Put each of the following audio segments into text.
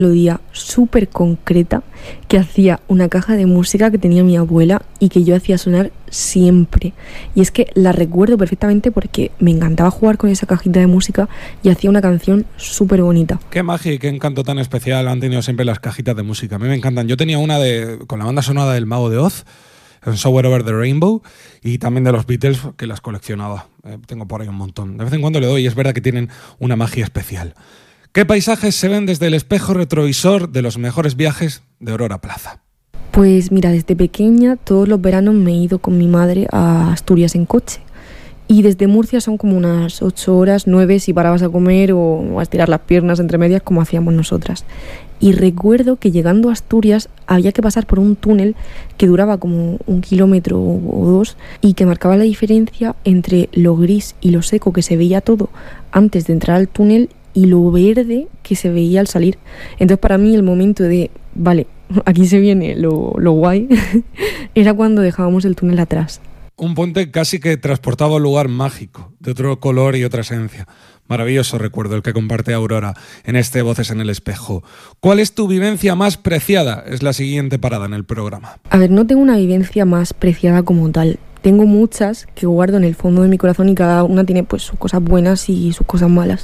melodía súper concreta que hacía una caja de música que tenía mi abuela y que yo hacía sonar siempre. Y es que la recuerdo perfectamente porque me encantaba jugar con esa cajita de música y hacía una canción súper bonita. Qué magia y qué encanto tan especial han tenido siempre las cajitas de música. A mí me encantan. Yo tenía una con la banda sonora del Mago de Oz, Somewhere Over the Rainbow, y también de los Beatles, que las coleccionaba. Tengo por ahí un montón. De vez en cuando le doy y es verdad que tienen una magia especial. ¿Qué paisajes se ven desde el espejo retrovisor de los mejores viajes de Aurora Plaza? Pues mira, desde pequeña todos los veranos me he ido con mi madre a Asturias en coche. Y desde Murcia son como unas 8 horas, 9 si parabas a comer o a estirar las piernas entre medias como hacíamos nosotras. Y recuerdo que llegando a Asturias había que pasar por un túnel que duraba como 1 kilómetro o 2 y que marcaba la diferencia entre lo gris y lo seco que se veía todo antes de entrar al túnel y lo verde que se veía al salir. Entonces para mí el momento de, vale, aquí se viene lo guay, era cuando dejábamos el túnel atrás. Un puente casi que transportaba a un lugar mágico, de otro color y otra esencia. Maravilloso recuerdo el que comparte Aurora en este Voces en el Espejo. ¿Cuál es tu vivencia más preciada? Es la siguiente parada en el programa. A ver, no tengo una vivencia más preciada como tal. Tengo muchas que guardo en el fondo de mi corazón y cada una tiene pues sus cosas buenas y sus cosas malas.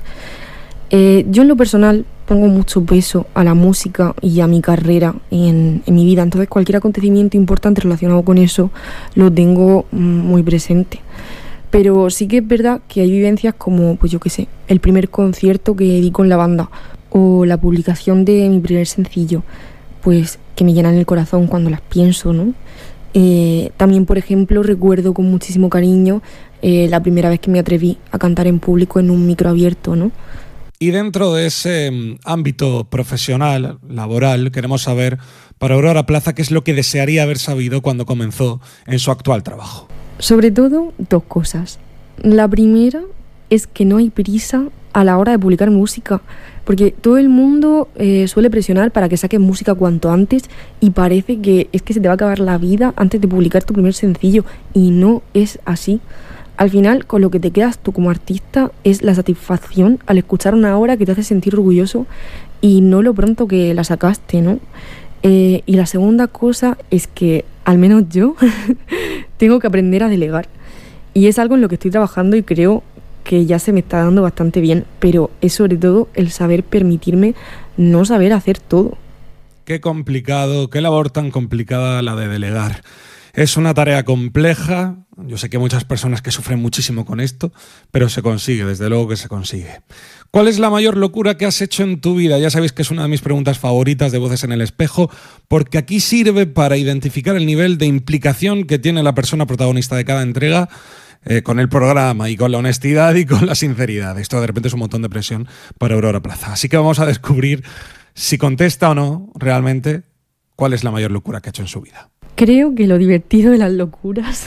Yo en lo personal pongo mucho peso a la música y a mi carrera en mi vida, entonces cualquier acontecimiento importante relacionado con eso lo tengo muy presente. Pero sí que es verdad que hay vivencias como, pues yo qué sé, el primer concierto que di con la banda o la publicación de mi primer sencillo, pues que me llenan el corazón cuando las pienso, ¿no? También, por ejemplo, recuerdo con muchísimo cariño la primera vez que me atreví a cantar en público en un micro abierto, ¿no? Y dentro de ese ámbito profesional, laboral, queremos saber para Aurora Plaza qué es lo que desearía haber sabido cuando comenzó en su actual trabajo. Sobre todo, 2 cosas. La primera es que no hay prisa a la hora de publicar música, porque todo el mundo suele presionar para que saques música cuanto antes y parece que es que se te va a acabar la vida antes de publicar tu primer sencillo, y no es así. Al final, con lo que te quedas tú como artista es la satisfacción al escuchar una obra que te hace sentir orgulloso y no lo pronto que la sacaste, ¿no? Y la segunda cosa es que, al menos yo, tengo que aprender a delegar. Y es algo en lo que estoy trabajando y creo que ya se me está dando bastante bien, pero es sobre todo el saber permitirme no saber hacer todo. Qué complicado, qué labor tan complicada la de delegar. Es una tarea compleja, yo sé que hay muchas personas que sufren muchísimo con esto, pero se consigue, desde luego que se consigue. ¿Cuál es la mayor locura que has hecho en tu vida? Ya sabéis que es una de mis preguntas favoritas de Voces en el Espejo, porque aquí sirve para identificar el nivel de implicación que tiene la persona protagonista de cada entrega con el programa y con la honestidad y con la sinceridad. Esto de repente es un montón de presión para Aurora Plaza. Así que vamos a descubrir si contesta o no realmente cuál es la mayor locura que ha hecho en su vida. Creo que lo divertido de las locuras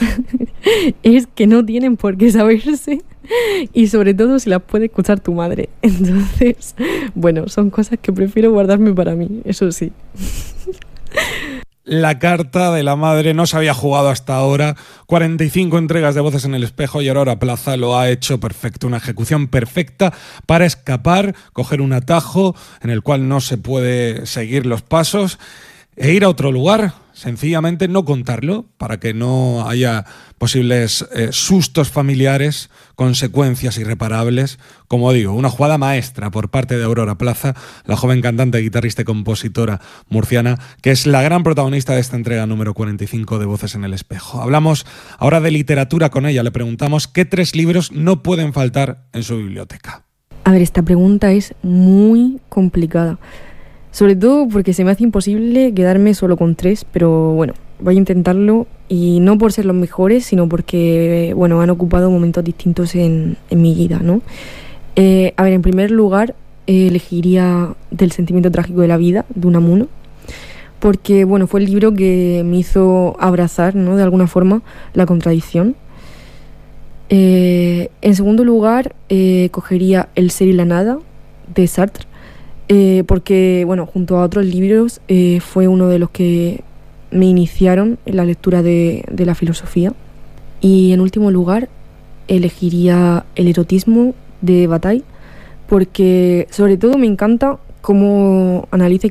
es que no tienen por qué saberse y sobre todo si las puede escuchar tu madre. Entonces, bueno, son cosas que prefiero guardarme para mí, eso sí. La carta de la madre no se había jugado hasta ahora. 45 entregas de Voces en el Espejo y Aurora Plaza lo ha hecho perfecto. Una ejecución perfecta para escapar, coger un atajo en el cual no se puede seguir los pasos e ir a otro lugar. Sencillamente no contarlo para que no haya posibles sustos familiares, consecuencias irreparables. Como digo, una jugada maestra por parte de Aurora Plaza, la joven cantante, guitarrista y compositora murciana, que es la gran protagonista de esta entrega número 45 de Voces en el Espejo. Hablamos ahora de literatura con ella. Le preguntamos qué 3 libros no pueden faltar en su biblioteca. A ver, esta pregunta es muy complicada. Sobre todo porque se me hace imposible quedarme solo con 3, pero bueno, voy a intentarlo y no por ser los mejores, sino porque, bueno, han ocupado momentos distintos en mi vida, ¿no? A ver, en primer lugar, elegiría Del sentimiento trágico de la vida, de Unamuno, porque, bueno, fue el libro que me hizo abrazar, ¿no?, de alguna forma, la contradicción. En segundo lugar, cogería El ser y la nada, de Sartre, porque, bueno, junto a otros libros fue uno de los que me iniciaron en la lectura de la filosofía. Y en último lugar, elegiría El erotismo, de Bataille, porque sobre todo me encanta cómo analiza